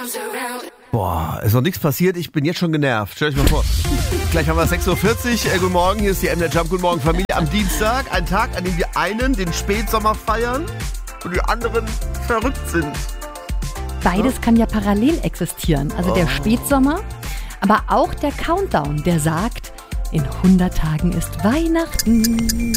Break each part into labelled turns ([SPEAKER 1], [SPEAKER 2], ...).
[SPEAKER 1] Boah, ist noch nichts passiert, ich bin jetzt schon genervt. Stell euch mal vor. Gleich haben wir 6.40 Uhr. Guten Morgen, hier ist die MDR Jump. Guten Morgen, Familie. Am Dienstag, ein Tag, an dem wir einen den Spätsommer feiern und die anderen verrückt sind.
[SPEAKER 2] Beides kann ja parallel existieren. Also der Spätsommer, aber auch der Countdown, der sagt, in 100 Tagen ist Weihnachten.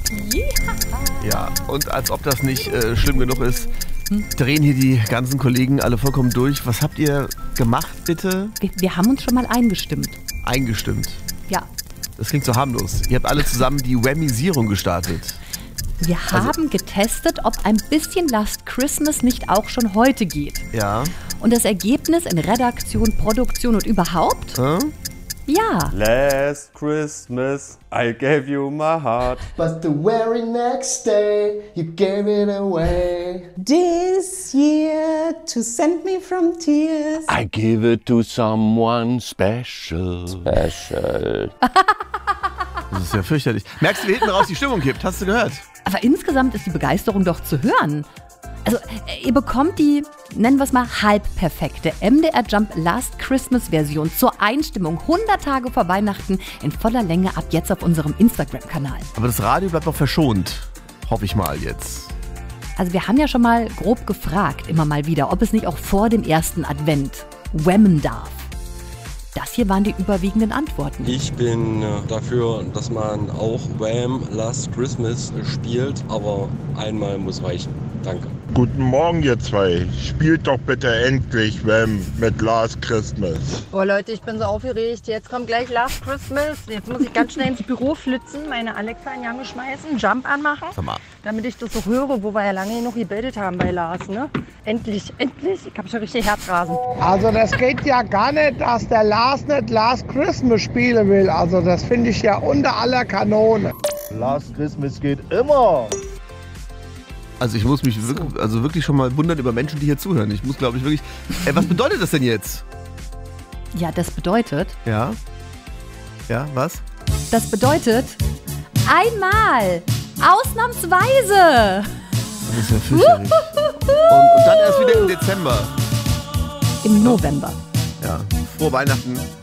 [SPEAKER 1] Ja, und als ob das nicht schlimm genug ist, drehen hier die ganzen Kollegen alle vollkommen durch. Was habt ihr gemacht, bitte?
[SPEAKER 2] Wir haben uns schon mal eingestimmt.
[SPEAKER 1] Eingestimmt?
[SPEAKER 2] Ja.
[SPEAKER 1] Das klingt so harmlos. Ihr habt alle zusammen die Whammisierung gestartet.
[SPEAKER 2] Wir haben getestet, ob ein bisschen Last Christmas nicht auch schon heute geht.
[SPEAKER 1] Ja.
[SPEAKER 2] Und das Ergebnis in Redaktion, Produktion und überhaupt? Ja.
[SPEAKER 3] Last Christmas, I gave you my heart.
[SPEAKER 4] But the very next day, you gave it away.
[SPEAKER 5] This year, to send me from tears.
[SPEAKER 3] I give it to someone special. Special.
[SPEAKER 1] Das ist ja fürchterlich. Merkst du, wie hinten raus die Stimmung kippt? Hast du gehört?
[SPEAKER 2] Aber insgesamt ist die Begeisterung doch zu hören. Also, ihr bekommt die, nennen wir es mal, halbperfekte MDR Jump Last Christmas Version zur Einstimmung 100 Tage vor Weihnachten in voller Länge ab jetzt auf unserem Instagram-Kanal.
[SPEAKER 1] Aber das Radio bleibt noch verschont. Hoffe ich mal jetzt.
[SPEAKER 2] Also wir haben ja schon mal grob gefragt, immer mal wieder, ob es nicht auch vor dem ersten Advent whammen darf. Das hier waren die überwiegenden Antworten.
[SPEAKER 6] Ich bin dafür, dass man auch Wham! Last Christmas spielt, aber einmal muss reichen. Danke.
[SPEAKER 7] Guten Morgen, ihr zwei. Spielt doch bitte endlich Wham! Mit Last Christmas.
[SPEAKER 8] Boah Leute, ich bin so aufgeregt. Jetzt kommt gleich Last Christmas. Jetzt muss ich ganz schnell ins Büro flitzen, meine Alexa in die Jange schmeißen, Jump anmachen, damit ich das so höre, wo wir ja lange genug gebetet haben bei Lars. Ne? Endlich, endlich. Ich habe schon richtig Herzrasen.
[SPEAKER 9] Also das geht ja gar nicht, dass der Lars nicht Last Christmas spielen will. Also das finde ich ja unter aller Kanone.
[SPEAKER 7] Last Christmas geht immer.
[SPEAKER 1] Also ich muss mich wirklich schon mal wundern über Menschen, die hier zuhören. Ich muss, glaube ich, wirklich... was bedeutet das denn jetzt?
[SPEAKER 2] Ja, das bedeutet...
[SPEAKER 1] Ja? Ja, was?
[SPEAKER 2] Das bedeutet einmal, ausnahmsweise.
[SPEAKER 1] Das ist ja fürchterlich. Und dann erst wieder im Dezember.
[SPEAKER 2] Im November.
[SPEAKER 1] Ja, frohe Weihnachten.